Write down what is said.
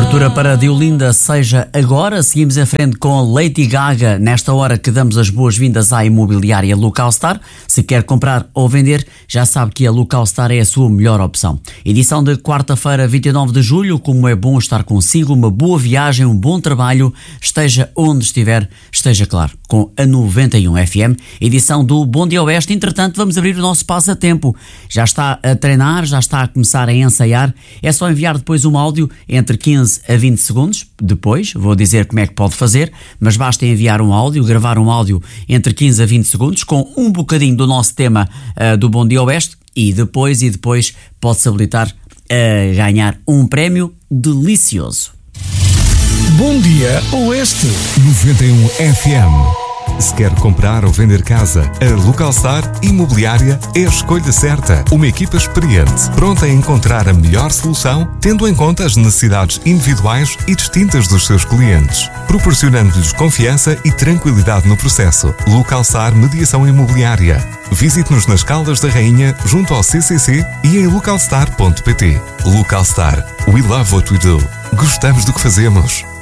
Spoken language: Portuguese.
Abertura para Deolinda Seja Agora. Seguimos em frente com Lady Gaga, nesta hora que damos as boas-vindas à imobiliária Localstar. Se quer comprar ou vender, já sabe que a Localstar é a sua melhor opção. Edição de quarta-feira, 29 de julho. Como é bom estar consigo, uma boa viagem, um bom trabalho. Esteja onde estiver, esteja claro, com a 91 FM. Edição do Bom Dia Oeste. Entretanto, vamos abrir o nosso passatempo. Já está a treinar, já está a começar a ensaiar. É só enviar depois um áudio entre 15 a 20 segundos. Depois vou dizer como é que pode fazer, mas basta enviar um áudio, gravar um áudio entre 15 a 20 segundos com um bocadinho do nosso tema do Bom Dia Oeste e depois pode-se habilitar a ganhar um prémio delicioso. Bom Dia Oeste 91 FM. Se quer comprar ou vender casa, a Localstar Imobiliária é a escolha certa. Uma equipa experiente, pronta a encontrar a melhor solução, tendo em conta as necessidades individuais e distintas dos seus clientes, proporcionando-lhes confiança e tranquilidade no processo. Localstar Mediação Imobiliária. Visite-nos nas Caldas da Rainha, junto ao CCC e em localstar.pt. Localstar. We love what we do. Gostamos do que fazemos.